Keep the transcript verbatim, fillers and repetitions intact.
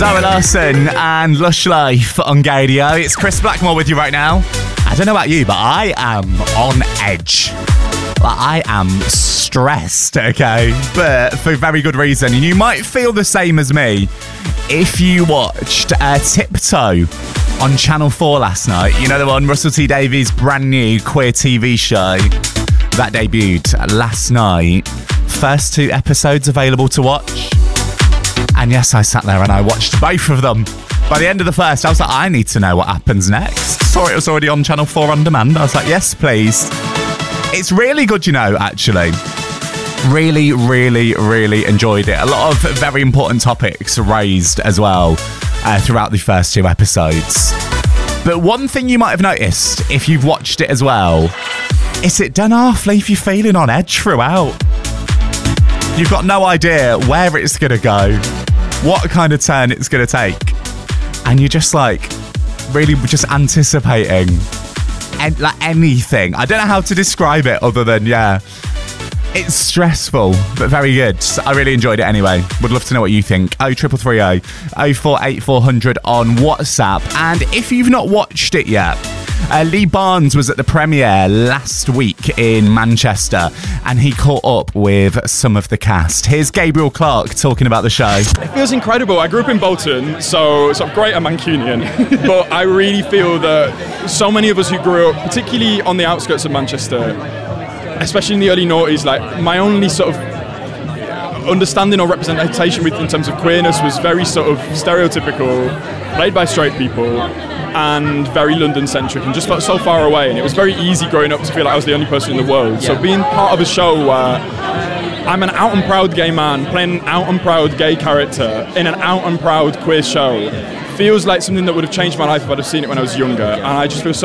Zara Larson and Lush Life on Gadio. It's Chris Blackmore with you right now. I don't know about you, but I am on edge. Like, I am stressed, okay? But for very good reason. And you might feel the same as me if you watched uh, Tiptoe on Channel four last night. You know the one, Russell T Davies' brand new queer T V show that debuted last night. First two episodes available to watch. And yes, I sat there and I watched both of them. By the end of the first, I was like, I need to know what happens next. Saw it was already on Channel four on demand. I was like, yes, please. It's really good, you know, actually. Really, really, really enjoyed it. A lot of very important topics raised as well uh, throughout the first two episodes. But one thing you might have noticed, if you've watched it as well, is it don't half leave you feeling on edge throughout. You've got no idea where it's going to go, what kind of turn it's going to take. And you're just like, really just anticipating en- like anything. I don't know how to describe it other than, yeah, it's stressful, but very good. I really enjoyed it anyway. Would love to know what you think. oh three three three oh, oh four eight four hundred on WhatsApp. And if you've not watched it yet, Uh, Lee Barnes was at the premiere last week in Manchester and he caught up with some of the cast. Here's Gabriel Clark talking about the show. It feels incredible. I grew up in Bolton, so sort of great at Mancunian, but I really feel that so many of us who grew up, particularly on the outskirts of Manchester, especially in the early noughties, like my only sort of understanding or representation with in terms of queerness was very sort of stereotypical, played by straight people, and very London-centric, and just felt so far away. And it was very easy growing up to feel like I was the only person in the world. Yeah. So being part of a show where I'm an out and proud gay man playing an out and proud gay character in an out and proud queer show feels like something that would have changed my life if I'd have seen it when I was younger. And I just feel so